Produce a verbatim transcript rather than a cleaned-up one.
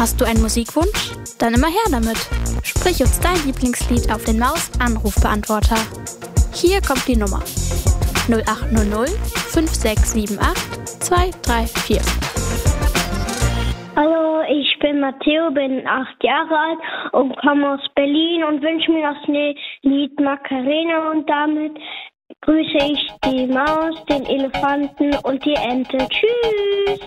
Hast du einen Musikwunsch? Dann immer her damit. Sprich uns dein Lieblingslied auf den Maus-Anrufbeantworter. Hier kommt die Nummer null acht null null fünf sechs sieben acht zwei drei vier. Hallo, ich bin Matteo, bin acht Jahre alt und komme aus Berlin und wünsche mir das Lied Macarena, und damit grüße ich die Maus, den Elefanten und die Ente. Tschüss!